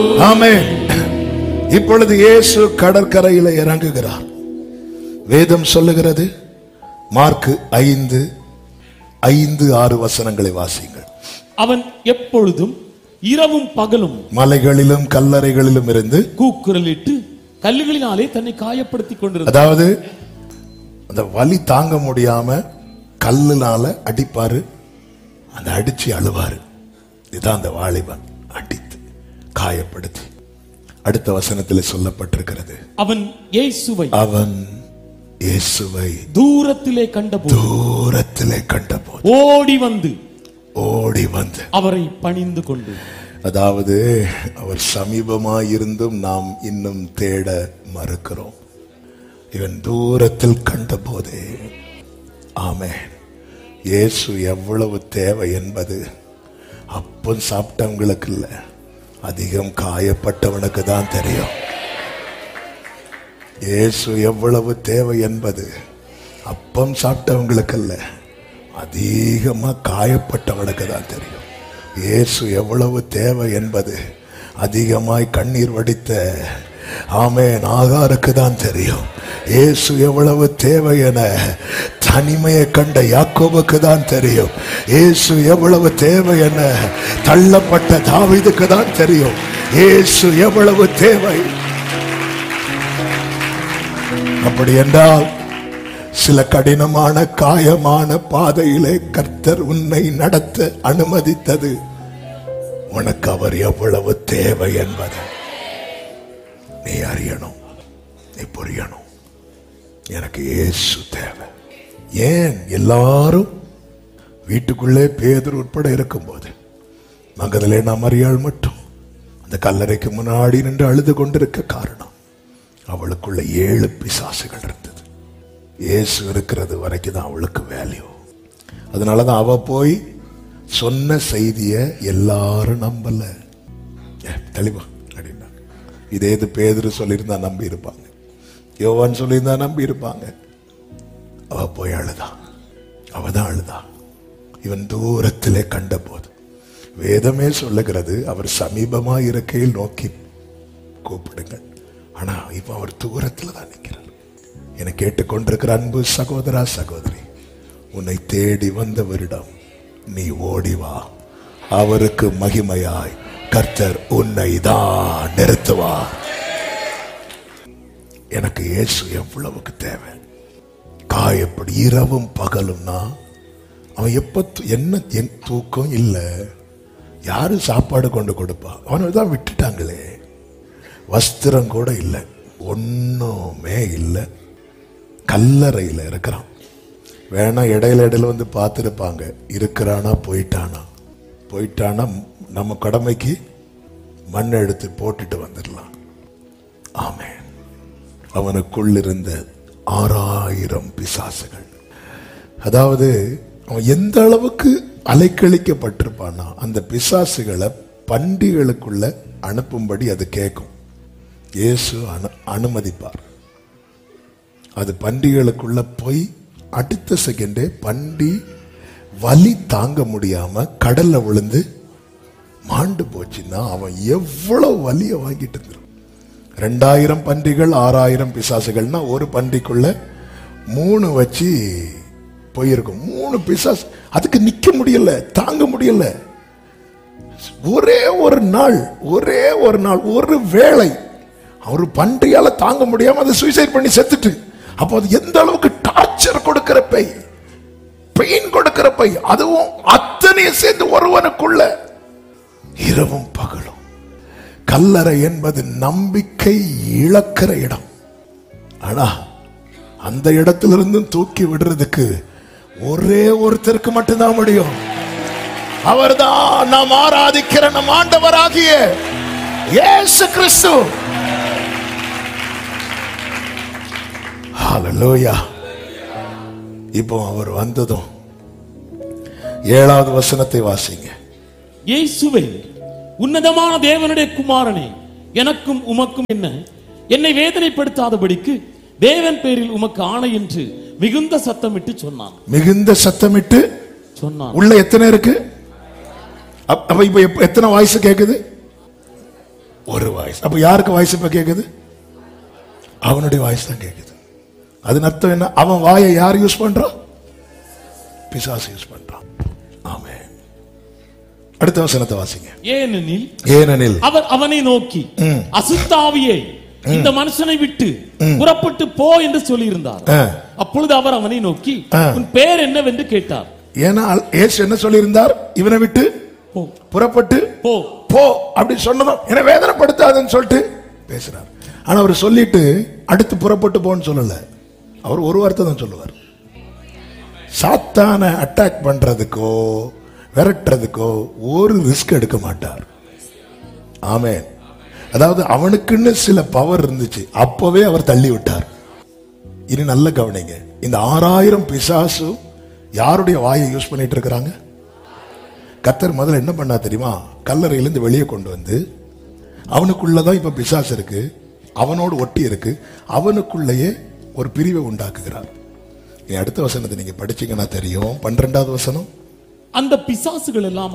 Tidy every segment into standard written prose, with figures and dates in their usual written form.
ஆமென். இப்பொழுது இயேசு கடற்கரையில் இறங்குகிறார். வேதம் சொல்லுகிறது, மார்க்கு 5:5-6 வசனங்களை வாசியுங்கள். அவன் எப்பொழுதும் இரவும் பகலும் மலைகளிலும் கல்லறைகளிலும் இருந்து கூக்குரலிட்டு கல்லுகளினாலே தன்னை காயப்படுத்திக் கொண்டிருந்தார். அதாவது அந்த வலி தாங்க முடியாம கல்லுனால அடிப்பாரு, அந்த அடிச்சு அழுவாரு. இதுதான் அந்த வாலிபன் அடித்து காயப்படுத்தி. அடுத்த வசனத்தில் சொல்லப்பட்டிருக்கிறது, அவன் இயேசுவை தூரத்திலே கண்டபோது ஓடி வந்து அவரை பணிந்து கொண்டு. அதாவது அவர் சமீபமாயிருந்தும் நாம் இன்னும் தேட மறுக்கிறோம். இவன் தூரத்தில் கண்டபோதே. ஆமென். இயேசு எவ்வளவு தேவை என்பது அப்பம் சாப்பிட்டவங்களுக்கு இல்ல, அதிகம் காயப்பட்டவனுக்கு தான் தெரியும். இயேசு எவ்வளவு தேவை என்பது அப்பம் சாப்பிட்டவங்களுக்கு அல்ல, அதிகமா காயப்பட்டவனுக்கு தான் தெரியும். இயேசு எவ்வளவு தேவை என்பது அதிகமாய் கண்ணீர் வடித்த ஆமென் ஆகாருக்கு தான் தெரியும். இயேசு எவ்வளவு தேவை என தனிமையை கண்ட யாக்கோபுக்கு தான் தெரியும். இயேசு எவ்வளவு தேவை என தள்ளப்பட்ட தாவீதுக்கு தான் தெரியும். இயேசு எவ்வளவு தேவை. அப்படி என்றால் சில கடினமான காயமான பாதையிலே கர்த்தர் உன்னை நடத்த அனுமதித்தது உனக்கு அவர் எவ்வளவு தேவை என்பதை நீ அறியணும், நீ புரியணும். எனக்கு இயேசு தேவை. ஏன் எல்லாரும் வீட்டுக்குள்ளே பேதுரு உட்பட இருக்கும்போது மகதலேனா மரியாள் மட்டும் அந்த கல்லறைக்கு முன்னாடி நின்று அழுது கொண்டிருக்க காரணம், அவளுக்குள்ள 7 பிசாசுகள் இருந்தது. இயேசு இருக்கிறது வரைக்கும் தான் அவளுக்கு வேல்யூ. அதனாலதான் அவ போய் சொன்ன செய்திய எல்லாரும் நம்பல. தெளிவா அப்படின்னா இதே இது பேதுரு சொல்லியிருந்தா நம்பி இருப்பாங்க, யோவான் சொல்லியிருந்தா நம்பி இருப்பாங்க. அவ போய் அழுதா, அவதான் அழுதா. இவன் தூரத்திலே கண்ட போது வேதமே சொல்லுகிறது, அவர் சமீபமா இருக்கையில் நோக்கி கூப்பிடுங்கள். ஆனா இப்ப அவர் தூரத்துல தான் நிற்கிறார். என கேட்டுக்கொண்டிருக்கிற அன்பு சகோதரா சகோதரி, உன்னை தேடி வந்தவரிடம் நீ ஓடிவா. அவருக்கு மகிமையாய் கர்த்தர் உன்னை தான் நிறுத்துவார். எனக்கு இயேசு எவ்வளவுக்கு தேவை. காயப்படி இரவும் பகலும்னா அவன் எப்ப என்ன தூக்கம் இல்லை, யாரு சாப்பாடு கொண்டு கொடுப்பா, அவனை தான் விட்டுட்டாங்களே. வஸ்திரம் கூட இல்லை, ஒன்னுமே இல்லை. கல்லறையில் இருக்கிறான். வேணா இடையில வந்து பார்த்துருப்பாங்க, இருக்கிறானா போயிட்டானா நம்ம கடமைக்கு மண் எடுத்து போட்டுட்டு வந்துடலாம். ஆமென். அவனுக்குள் இருந்த 6000 பிசாசுகள். அதாவது அவன் எந்த அளவுக்கு அலைக்கழிக்கப்பட்டிருப்பானா, அந்த பிசாசுகளை பண்டிகளுக்குள்ள அனுப்பும்படி அது கேட்கும். இயேசு அனுமதிப்பார். அது பண்டிகளுக்குள்ள போய் அடுத்த செகண்டே பண்டி வலி தாங்க முடியாம கடல்ல விழுந்து மாண்டு போச்சுன்னா அவன் எவ்வளவு வலிய வாங்கிட்டு இருந்திருக்கும். 2000 பன்றிகள் 6000 பிசாசுகள்னா ஒரு பன்றிக்குள்ள 3 வச்சு போயிருக்கும். 3 பிசாசு அதுக்கு நிக்க முடியல, தாங்க முடியல. ஒரே ஒரு நாள் ஒரு வேளை ஒரு பன்றியால தாங்க முடியாம அதை சூசைட் பண்ணி செத்துட்டு. அப்போ அது எந்த அளவுக்கு டார்ச்சர் கொடுக்கிற பெயின் கொடுக்கிற அதுவும் அத்தனையும் சேர்ந்து ஒருவனுக்குள்ள இரவும் பகலும். கல்லறை என்பது நம்பிக்கை இழக்கிற இடம். ஆனா அந்த இடத்திலிருந்து தூக்கி விடுறதுக்கு ஒரே ஒருத்தருக்கு மட்டும்தான் முடியும். அவர்தான் நாம் ஆராதிக்கிற நம் ஆண்டவராகிய இயேசு கிறிஸ்து. ஹல்லேலூயா. இப்போ அவர் வந்ததும் 7வது வசனத்தை வாசிங்க. இயேசுவே, உன்னதமான தேவனுடைய குமாரனே, எனக்கும் உமக்கும் என்ன, என்னை வேதனைப்படுத்தாதபடிக்கு தேவன் பேரில் உமக்கு ஆணை என்று மிகுந்த சத்தமிட்டு சொன்னான். மிகுந்த சத்தமிட்டு சொன்னான். உள்ள எத்தனை இருக்கு? அப்ப இப்ப எத்தனை வாய்ஸ் கேக்குது? ஒரு வாய்ஸ். அப்ப யாருக்கு வாய்ஸ் இப்ப கேக்குது? அவனுடைய வாய்ஸ் தான் கேக்குது. அது அர்த்தம் என்ன? அவன் வாயை யார் யூஸ் பண்றான்? பிசாசு யூஸ் பண்றான். ஆமென். அடுத்த வசனத்தை வாசிங்க. ஏனெனில் அவர் அவனை நோக்கி, அசுத்தாவியே இந்த மனுஷனை விட்டு புறப்பட்டு போ என்று சொல்லி இருந்தார். அப்பொழுது அவர் அவனை நோக்கி, உன் பேர் என்னவென்று கேட்டார். ஏன்னா இயேசு என்ன சொல்லி இருந்தார்? இவனை விட்டு புறப்பட்டு போ போ அப்படி சொன்னதும் என்ன வேதனைப்படுத்தாதுன்னு சொல்லிட்டு பேசுறார். ஆனா அவர் சொல்லிட்டு அடுத்து புறப்பட்டு போன்னு சொல்லல. அவர் ஒரு வார்த்தை தான் சொல்லுவார். சாத்தானை அட்டாக் பண்றதுக்கோ விரட்டுறதுக்கோ ஒரு ரிஸ்க் எடுக்க மாட்டார். ஆமென். அதாவது அவனுக்குன்னு சில பவர் இருந்துச்சு, அப்பவே அவர் தள்ளி விட்டார். இனி நல்ல கவனிங்க. இந்த 6000 பிசாசு யாருடைய வாயை யூஸ் பண்ணிட்டு இருக்கிறாங்க? கர்த்தர் முதல்ல என்ன பண்ணா தெரியுமா? கல்லறையிலிருந்து வெளியே கொண்டு வந்து அவனுக்குள்ளதான் இப்ப பிசாசு இருக்கு, அவனோடு ஒட்டி இருக்கு, அவனுக்குள்ளேயே ஒரு பிரிவை உண்டாக்குகிறார். அடுத்த வசனத்தை நீங்க படிச்சீங்கன்னா தெரியும். 12வது வசனம். அந்த பிசாசுகள் எல்லாம்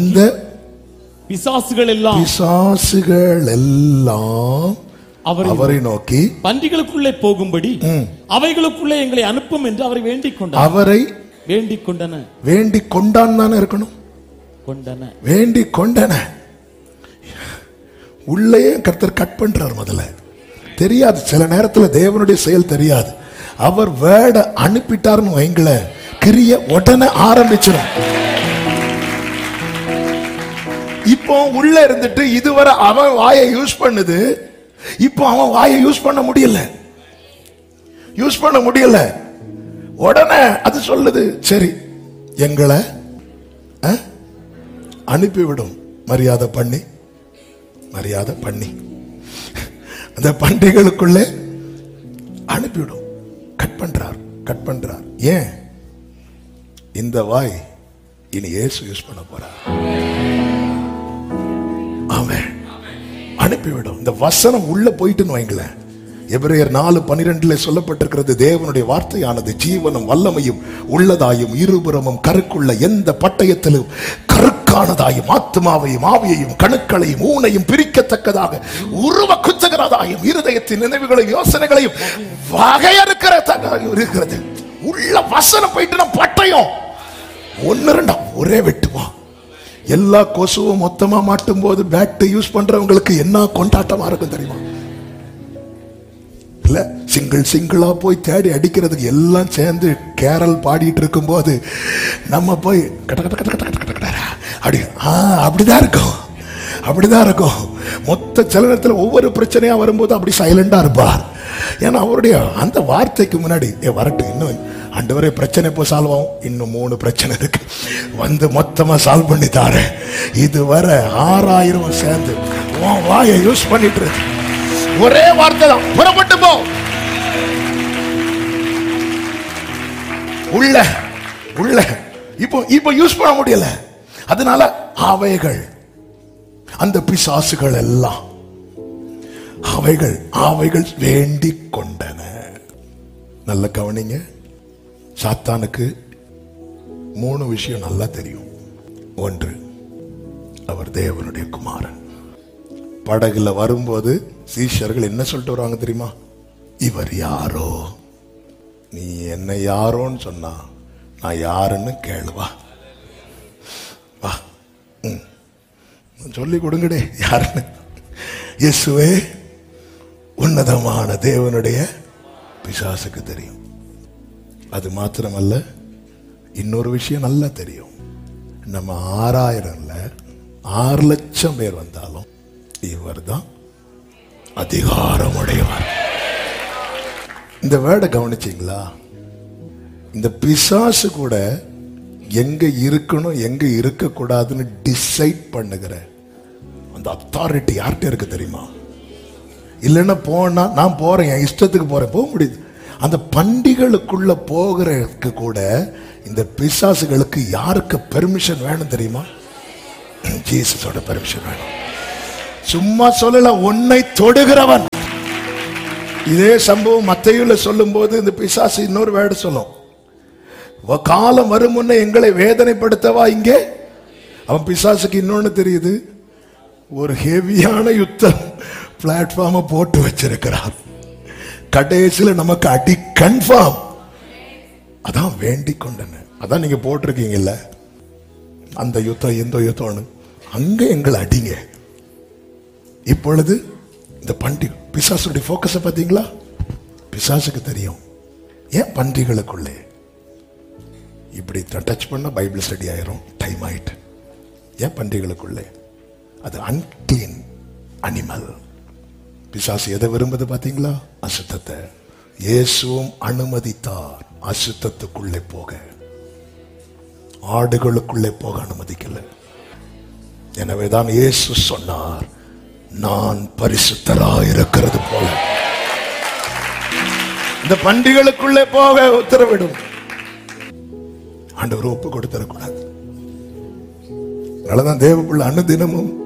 அவரை நோக்கி பன்றிகளுக்குள்ளே போகும்படி அவைகளுக்குள்ளே எங்களை அனுப்பும் என்று அவரை வேண்டிக் கொண்டார். அவரை வேண்டிக் கொண்டன. வேண்டிக் கொண்டான் தானே இருக்கணும். வேண்டிக் கொண்டன. உள்ளே கர்த்தர் கட் பண்றார். முதல்ல தெரியாது, சில நேரத்தில் தேவனுடைய செயல் தெரியாது. அவர் வேர்ட அனுப்பிட்டார்னு வைங்கள, கிரிய உடனே ஆரம்பிச்சிடும். இப்போ உள்ள இருந்துட்டு இதுவரை அவன் வாயை யூஸ் பண்ணுது, இப்போ அவன் வாயை யூஸ் பண்ண முடியல. உடனே அது சொல்லுது, சரி எங்களை அனுப்பிவிடும். மரியாதை பண்ணி அந்த பண்டிகளுக்குள்ளே அனுப்பிவிடும். கட் பண்றார். ஏன்? இந்த வாய் இனி இயேசு யூஸ் பண்ண போறார். ஆமென். அனுப்பிவிடும். இந்த வசனம் உள்ள போயிட்டுன்னு வைங்களேன். எபிரேயர் 4:12 சொல்லப்பட்டிருக்கிறது, தேவனுடைய வார்த்தையானது ஜீவனும் வல்லமையும் உள்ளதாயும் இருபுறமும் கருக்குள்ள எந்த பட்டயத்திலும் கருக்கானதாயும் ஆத்மாவையும் ஆவியையும் கணுக்களையும் ஊனையும் பிரிக்கத்தக்கதாக உருவ குத்துகிறதாயும் இருதயத்தின் நினைவுகளையும் யோசனைகளையும் வகையறுக்கிறது. உள்ள வசனம் போயிட்டு பட்டயம் 1-2 ஒரே வெட்டுவான். எல்லா கொசுவும் மொத்தமா மாட்டும் போது பேட் யூஸ் பண்றவங்களுக்கு என்ன கொண்டாட்டமா இருக்கும் தெரியுமா? இல்ல, சிங்கிளா போய் தேடி அடிக்கிறதுக்கு எல்லாம் சேர்ந்து கேரல் பாடிட்டு இருக்கும் போது நம்ம போய் அப்படிதான் இருக்கும். மொத்த சலனத்தில் ஒவ்வொரு பிரச்சனையா வரும்போது அப்படி சைலண்டா இருப்பார். ஏன்னா அவருடைய அந்த வார்த்தைக்கு முன்னாடி வரட்டும், இன்னும் ஆண்டவரே பிரச்சனை இப்போ சால்வ் ஆகும், இன்னும் 3 பிரச்சனை இருக்கு, வந்து மொத்தமா சால்வ் பண்ணி தாரேன். இதுவரை 6000 சேர்ந்து வாயை யூஸ் பண்ணிட்டு இருக்கு. ஒரே வார்த்தை தான், புறப்பட்டு போ. உள்ள இப்போ யூஸ் பண்ண முடியல. அதனால அவைகள், அந்த பிசாசுகள் எல்லாம் அவைகள் வேண்டிக் கொண்டன. நல்ல கவனிங்க. சாத்தானுக்கு 3 விஷயம் நல்லா தெரியும். 1, அவர் தேவனுடைய குமாரன். படகுல வரும்போது சீஷர்கள் என்ன சொல்லிட்டு வருவாங்க தெரியுமா? இவர் யாரோ, நீ என்ன யாரோன்னு சொன்னா நான் யாருன்னு கேளுவா, வா சொல்லி கொடுங்கடே யாருன்னு. இயேசுவே உன்னதமான தேவனுடைய பிசாசுக்கு தெரியும். அது மாத்திரமல்ல, இன்னொரு விஷயம் நல்லா தெரியும். நம்ம 6000ல 6 லட்சம் பேர் வந்தாலும் இவர் தான் அதிகாரமுடையவர். இந்த வேர்டை கவனிச்சீங்களா? இந்த பிசாசு கூட எங்க இருக்கணும் எங்க இருக்க கூடாதுன்னு டிசைட் பண்ணுகிற அந்த அத்தாரிட்டி யார்கிட்ட இருக்கு தெரியுமா? இல்லைன்னா போனா நான் போறேன், என் இஷ்டத்துக்கு போறேன், போக முடியுது. அந்த பண்டிகளுக்குள்ள போகிறதுக்கு கூட இந்த பிசாசுகளுக்கு யாருக்கு பெர்மிஷன் வேணும் தெரியுமா? ஜீசஸோட பெர்மிஷன் வேணும். சும்மா சொல்லல, உன்னை தொடுகிறவன். இதே சம்பவம் மத்தேயுல சொல்லும் போது இந்த பிசாசு இன்னொரு வேர்டு சொல்லும், காலம் வரும் முன்னே எங்களை வேதனைப்படுத்தவா. இங்கே அவன் பிசாசுக்கு இன்னொன்னு தெரியுது, ஒரு ஹெவியான யுத்தம் பிளாட்ஃபார்ம் போட்டு வச்சிருக்கிறார். கடைசியில் நமக்கு அடி கன்ஃபார்ம். அதான் வேண்டிக் கொண்டன. அதான் நீங்க போட்டிருக்கீங்கல்ல, அந்த யுத்தம் இந்த யுத்தம்னு, அங்க எங்களை அடிங்க. இப்பொழுது இந்த பண்டிகை பிசாசுடைய போக்கஸை பார்த்தீங்களா? பிசாசுக்கு தெரியும் ஏன் பன்றிகளுக்குள்ளே இப்படி டச் பண்ண பைபிள் ஸ்டடி ஆயிரும், டைம் ஆயிட்டு. ஏன் பன்றிகளுக்குள்ளே? அது அன்கிளீன் அனிமல். பிசாசு எதை விரும்புது பார்த்தீங்களா? அசுத்தத்தை. இயேசுவும் அனுமதித்தார் அசுத்தத்துக்குள்ளே போக, ஆடுகளுக்குள்ளே போக அனுமதிக்கல. எனவேதான் இயேசு சொன்னார், நான் பரிசுத்தராய் இருக்கிறது போல இந்த பண்டிகளுக்குள்ளே போக உத்தரவிடும். ஆண்டவர் ஒப்பு கொடுத்தரக்கூடாது. அதனாலதான் தேவ பிள்ளை அனுதினமும்